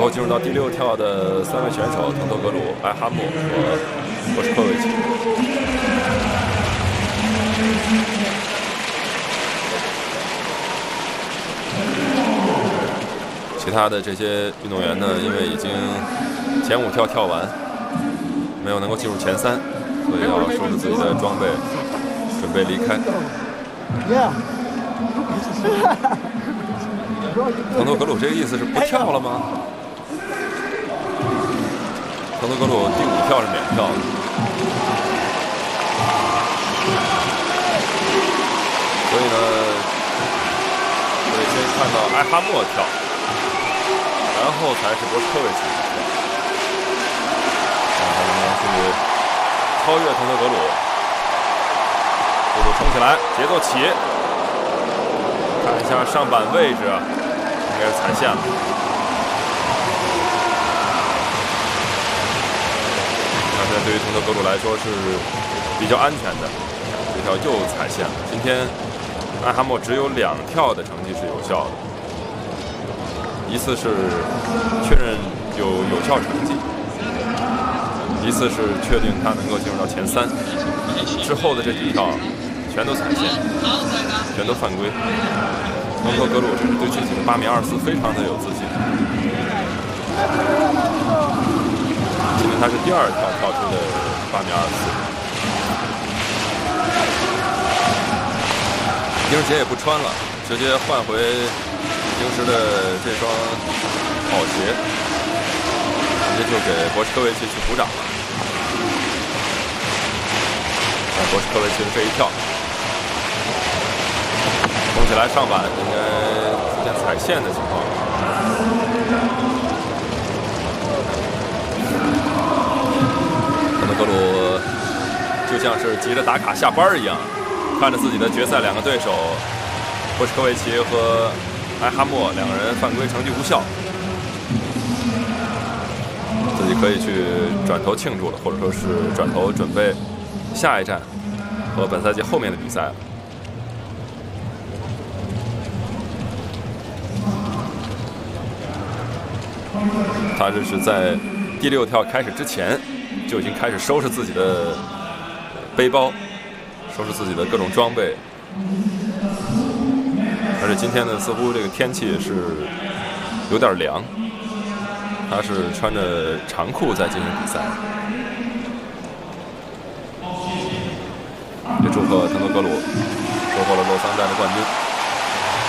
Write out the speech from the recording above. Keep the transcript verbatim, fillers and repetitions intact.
后进入到第六跳的三位选手：滕托格鲁、埃哈木和博什科维奇。其他的这些运动员呢，因为已经前五跳跳完，没有能够进入前三，所以要收拾自己的装备，准备离开。滕托格鲁这个意思是不跳了吗？滕托格鲁第五跳是免跳的。所以呢，会先看到埃哈默跳，然后才是博什科维奇跳。看看能不能去超越滕托格鲁，速度冲起来，节奏起。看一下上板位置，应该是踩线了。那这对于滕托格鲁来说是比较安全的，这条又踩线了。今天埃哈默只有两跳的成绩是有效的，一次是确认有有效成绩，一次是确定他能够进入到前三。之后的这几跳全都踩线，全都犯规。滕托格鲁这是对自己的八米二四非常的有自信。今天他是第二跳跳出的八米二四。钉鞋也不穿了，直接换回平时的这双跑鞋，直接就给博什科维奇去鼓掌了。看博什科维奇的这一跳，冲起来上板应该出现踩线的情况。滕托格鲁就像是急着打卡下班一样。看着自己的决赛两个对手博什科维奇和埃哈默两个人犯规成绩无效，自己可以去转头庆祝了，或者说是转头准备下一站和本赛季后面的比赛了。他这是在第六跳开始之前就已经开始收拾自己的背包，收拾自己的各种装备，而且今天呢，似乎这个天气是有点凉，他是穿着长裤在进行比赛。也祝贺滕托格鲁收获了洛桑站的冠军。